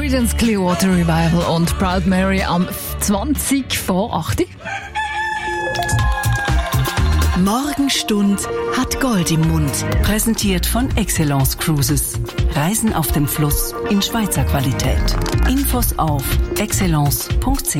Creedence Clearwater Revival und Proud Mary am 20 vor 8. Morgenstund hat Gold im Mund. Präsentiert von Excellence Cruises. Reisen auf dem Fluss in Schweizer Qualität. Infos auf excellence.ch.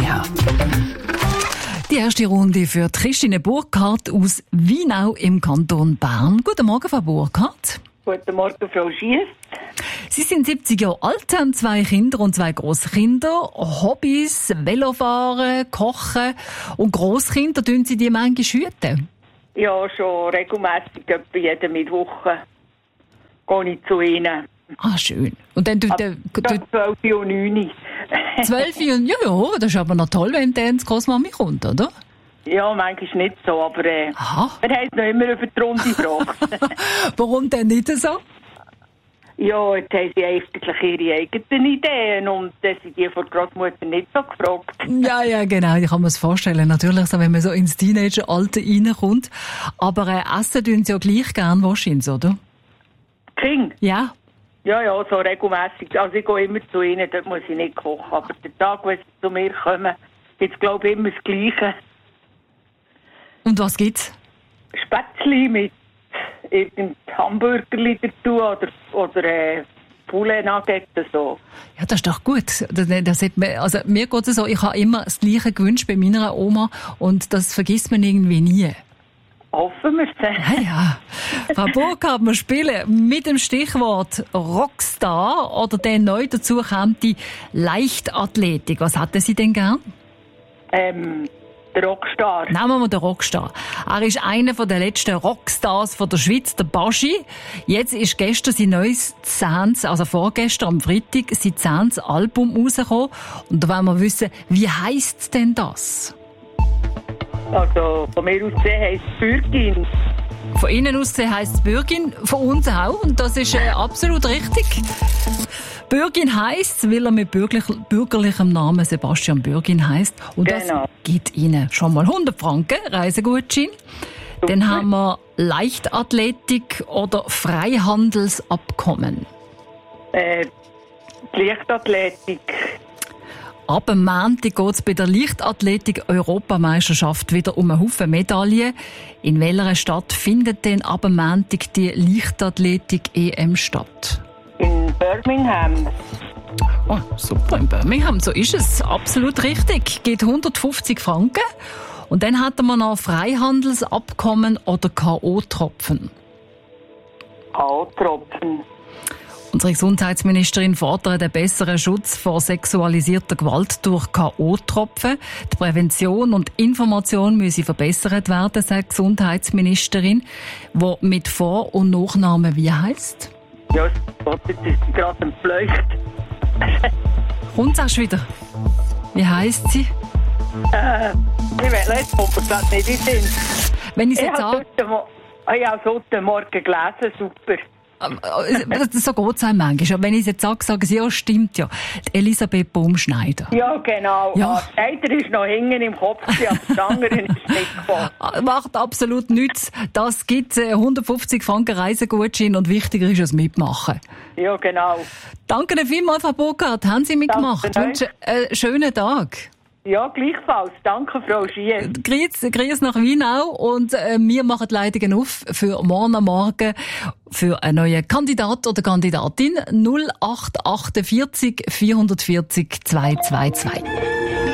Die erste Runde für Christine Burkhardt aus Wienau im Kanton Bern. Guten Morgen, Frau Burkhardt. Guten Morgen, Frau Schiess. Sie sind 70 Jahre alt, haben 2 Kinder und 2 Grosskinder. Hobbys, Velofahren, Kochen und Grosskinder, tun Sie die manchmal hüten? Ja, schon regelmässig, etwa jeden Mittwoch gehe ich zu ihnen. Ah, schön. Und dann tut 12 und 9. 12 und ja, das ist aber noch toll, wenn dann die Großmami kommt, oder? Ja, manchmal nicht so, aber wir haben es noch immer über die Runde gefragt. Warum denn nicht so? Ja, jetzt haben sie eigentlich ihre eigenen Ideen und das sind die von der Großmutter nicht so gefragt. Ja, genau, ich kann mir das vorstellen. Natürlich, so, wenn man so ins Teenageralter reinkommt. Aber essen tun sie ja gleich gern wahrscheinlich, oder? King? Ja. Ja, so regelmässig. Also ich gehe immer zu ihnen, dort muss ich nicht kochen. Aber den Tag, wo sie zu mir kommen, gibt es, glaube ich, immer das Gleiche. Und was gibt's? Spätzli mit irgendein Hamburgerli dazu oder Poulet Nuggets so. Ja, das ist doch gut. Also mir geht es so, ich habe immer das Gleiche gewünscht bei meiner Oma und das vergisst man irgendwie nie. Hoffen wir es. Ja. Frau Burkhardt, wir spielen mit dem Stichwort Rockstar oder der neu dazu kommt die Leichtathletik. Was hätten Sie denn gern? Der Rockstar. Nehmen wir den Rockstar. Er ist einer der letzten Rockstars von der Schweiz, der Baschi. Jetzt ist gestern sein neues 10., also vorgestern am Freitag, sein 10. Album rausgekommen. Und da wollen wir wissen, wie heisst denn das? Also von mir aus gesehen heisst es Bürgin. Von Ihnen aus gesehen heisst es Bürgin, von uns auch. Und das ist absolut richtig. Bürgin heisst, weil er mit bürgerlichem Namen Sebastian Bürgin heisst. Und das gibt Ihnen schon mal 100 Franken Reisegutschein. Dann haben wir Leichtathletik oder Freihandelsabkommen. Leichtathletik. Ab dem Montag geht es bei der Leichtathletik-Europameisterschaft wieder um einen Haufen Medaillen. In welcher Stadt findet denn ab dem Montag die Leichtathletik-EM statt? In Birmingham. Oh, super, in Birmingham, so ist es. Absolut richtig. Geht 150 Franken. Und dann hatten wir noch Freihandelsabkommen oder K.O.-Tropfen. K.O.-Tropfen. Unsere Gesundheitsministerin fordert einen besseren Schutz vor sexualisierter Gewalt durch K.O.-Tropfen. Die Prävention und Information müssen verbessert werden, sagt die Gesundheitsministerin, die mit Vor- und Nachnamen wie heisst? Ja, jetzt ist sie gerade entfleucht. Kommt es auch schon wieder? Wie heisst sie? Ich will jetzt kommt mir das nicht in den Sinn. Wenn ich habe heute Morgen gelesen, super. So geht es einem manchmal. Wenn ich es jetzt sage, sagen sie, ja, stimmt ja. Die Elisabeth Baumschneider. Ja, genau. Ja. Schneider ist noch hängen im Kopf, aber die andere ist nicht gekommen. Macht absolut nichts. Das gibt 150 Franken Reisegutschein und wichtiger ist es mitmachen. Ja, genau. Danke Ihnen vielmals, Frau Burkhardt. Haben Sie mitgemacht? Ich wünsche einen schönen Tag. Ja, gleichfalls. Danke, Frau Schiess. Grüß nach Wienau und wir machen die Leitungen auf für morgen am Morgen für einen neuen Kandidat oder Kandidatin 0848 440 222.